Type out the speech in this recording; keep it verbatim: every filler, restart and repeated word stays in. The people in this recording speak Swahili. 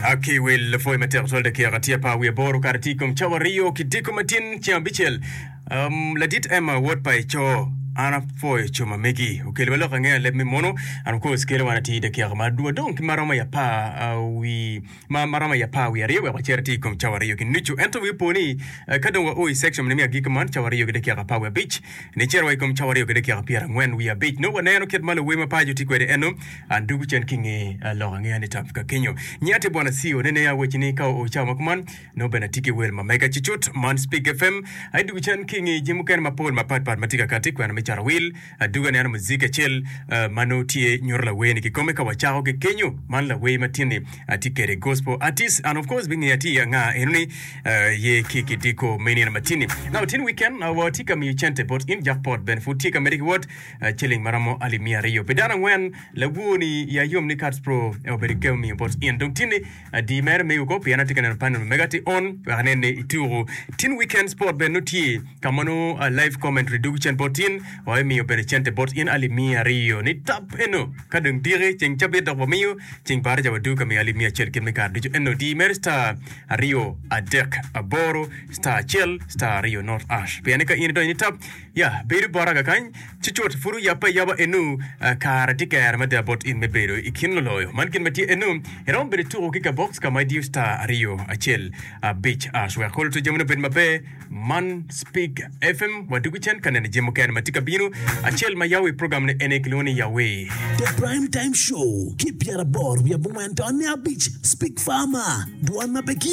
Aki will foi mater tol de kiratia pa we boru kartikum chawario kidiko matin chambichel. Um ladit Emma word by cho ana foi chuma megi ukelwelo kange let me mono and of course kele wanati de kirama du donc marama ya pa we ma marama ya pa we ariwe wa charity kum chawario kinuchu ento we poni kadonga oi section mnemi agikman chawario de kirapa pa we beach ni cherwa kum chawario de kirapia when we are beach no one no ket malo we ma pa juti kwede eno and du chen kinge lo kange ani tapka kenyo nyate bwana sio nene ya wechini ka o chama kuman no benatiki wel ma mega chichut man speak fm ai du chen kinge jimuken ma pol ma pat pat matika katikwa na chara will duga na muzika chel manotie nyorla weni kikome ka wachao ke kenyo man la we matini atikere gospel artist and of course being yati nga enuni ye kiki diko meni na matini now tin weekend our tika mi chente but in jackpot benefit tika medic what chilling maramo alimia rio pedana when la woni ya yom ni cards pro oberikem mi but in dontini di mer me uko piana tika na panel megati on anene ituru tin weekend sport benuti kamano live commentary duchen botin wa mi operachente bot in alimia rio ni tap eno kadung dire ching chabe do miu ching bar jawa du kami alimia chel kin me card du eno di mersta rio adek aboro star chel star rio north ash piane ka in do ni tap ya beru baraga kan chichot furu yapa yaba enu kar dikar ma da bot in me beru ikin loyo man kin meti enu erom beru tu ki ka box ka my diu star rio achel beach ash we call to jamuna ben mabe man speak fm wa du chen kan ne jemu kan matika binu achel mayawi program ne ene kiloni yawe the prime time show keep your board we are moment on your beach speak farmer duana beki